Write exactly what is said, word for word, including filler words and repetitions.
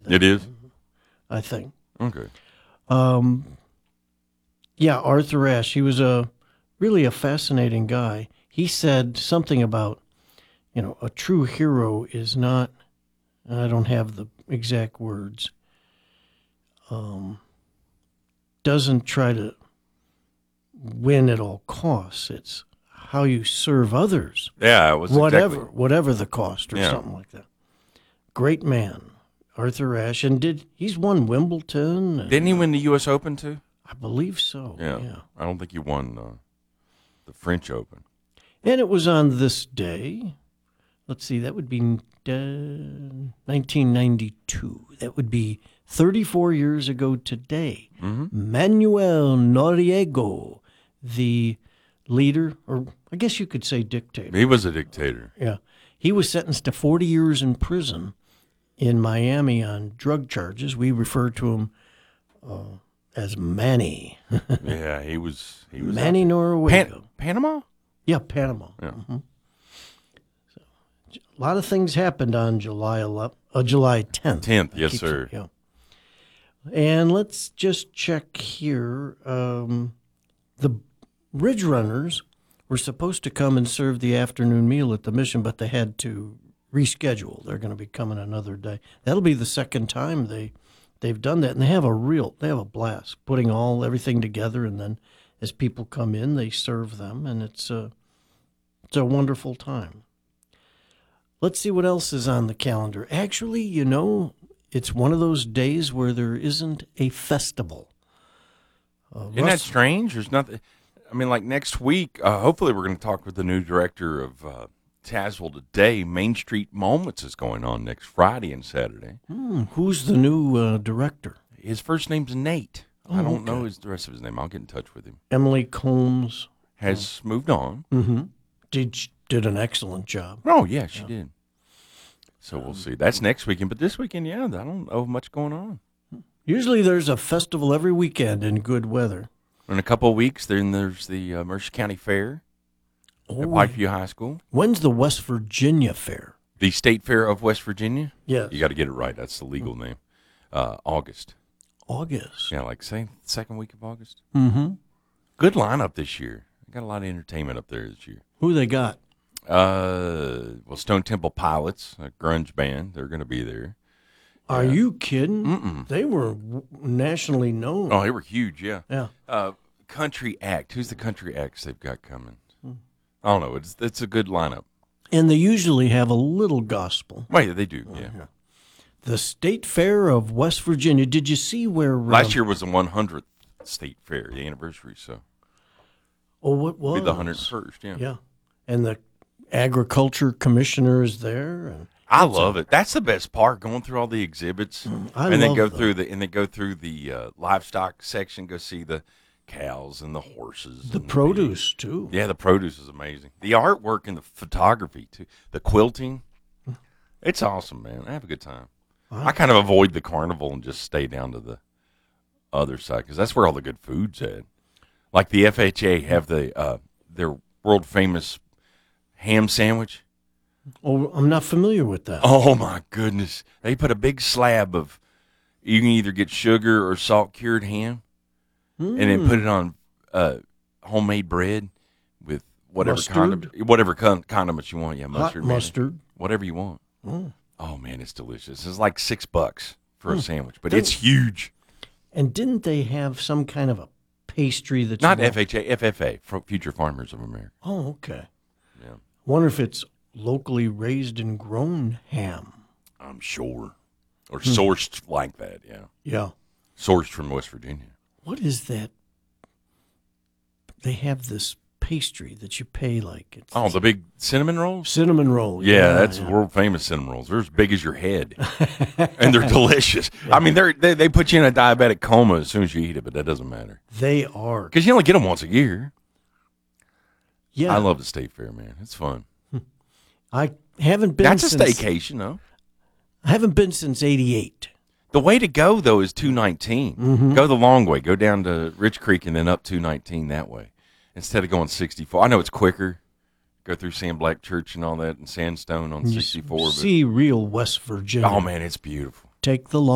It is? I think. Okay. Um, yeah, Arthur Ashe. He was a really a fascinating guy. He said something about, you know, a true hero is not, and I don't have the exact words, um, doesn't try to win at all costs. It's how you serve others. Yeah, it was whatever, exactly. whatever the cost or Yeah. something like that. Great man, Arthur Ashe, and did he's won Wimbledon? And, Didn't he win the U S Open too? I believe so. Yeah. yeah. I don't think he won uh, the French Open. And it was on this day. Let's see, that would be uh, nineteen ninety-two. That would be thirty-four years ago today. Mm-hmm. Manuel Noriega, the leader, or I guess you could say dictator. He was a dictator. Yeah. He was sentenced to forty years in prison in Miami on drug charges. We refer to him uh, as Manny. Yeah, he was. He was Manny Noriega. Pan- Panama. Yeah, Panama. Yeah. Mm-hmm. So, a lot of things happened on July eleventh, uh, July tenth. Tenth, I yes, keep sir. saying- yeah. And let's just check here. Um, the Ridge Runners were supposed to come and serve the afternoon meal at the mission, but they had to reschedule. They're going to be coming another day. That'll be the second time they they've done that, and they have a real they have a blast putting all everything together, and then as people come in, they serve them, and it's a it's a wonderful time. Let's see what else is on the calendar. Actually, you know, it's one of those days where there isn't a festival. Uh, Isn't that strange? There's nothing. I mean, like next week, uh, hopefully we're going to talk with the new director of uh, Tazewell Today. Main Street Moments is going on next Friday and Saturday. Hmm, who's the new uh, director? His first name's Nate. Oh, I don't okay. know his, the rest of his name. I'll get in touch with him. Emily Combs Has moved on. mm-hmm. did did an excellent job. Oh, yeah, she did. So we'll see. That's next weekend. But this weekend, yeah, I don't know much going on. Usually there's a festival every weekend in good weather. In a couple of weeks, then there's the uh, Mercer County Fair Oh, at Pikeview High School. when's the West Virginia Fair? The State Fair of West Virginia. Yes. You got to get it right. That's the legal name. Uh, August. August. Yeah, like say second week of August. Mm-hmm. Good lineup this year. Got a lot of entertainment up there this year. Who they got? Uh, well, Stone Temple Pilots, a grunge band, they're going to be there. Are Yeah. you kidding? Mm-mm. They were w- nationally known. Oh, they were huge. Yeah. Yeah. Uh, country act. Who's the country acts they've got coming? I don't know. It's it's a good lineup. And they usually have a little gospel. Wait, they do. Yeah. yeah. The State Fair of West Virginia. Did you see where uh, Last year was the one hundredth State Fair, the anniversary. So Oh, what was it'll be the one hundred first. Yeah. Yeah, and the agriculture commissioner is there. And I love it. That's the best part, going through all the exhibits, I and then love go them. through the and then go through the uh, livestock section. Go see the cows and the horses. the and produce too. Yeah, the produce is amazing. The artwork and the photography too. The quilting, it's awesome, man. I have a good time. I kind of avoid the carnival and just stay down to the other side because that's where all the good food's at. Like the F H A have the uh, their world famous ham sandwich. Oh, I'm not familiar with that. Oh my goodness! They put a big slab of. You can either get sugar or salt cured ham, and then put it on uh, homemade bread with whatever Mustard? condiment, whatever con- condiments you want. Yeah, Hot mustard, mayonnaise, mustard. whatever you want. Mm. Oh man, it's delicious. It's like six bucks for a sandwich, but it's huge. And didn't they have some kind of a pastry that's Not more- F H A, F F A, for Future Farmers of America. Oh, okay. Yeah, Wonder if it's locally raised and grown ham. I'm sure, or sourced like that. Yeah, Yeah. sourced from West Virginia. What is that? They have this pastry that you pay like it's Oh, the big cinnamon rolls. cinnamon roll. Yeah, that's yeah. world famous cinnamon rolls. They're as big as your head, and they're delicious. I mean, they're, they they put you in a diabetic coma as soon as you eat it, but that doesn't matter They are. because you only get them once a year. Yeah. I love the state fair, man. It's fun. I haven't been That's a since, staycation, though. I haven't been since eighty-eight. The way to go though is two nineteen. Mm-hmm. Go the long way. Go down to Rich Creek and then up two nineteen that way instead of going sixty-four. I know it's quicker. Go through Sam Black Church and all that and Sandstone on You sixty-four. But, see real West Virginia. oh man, it's beautiful. Take the long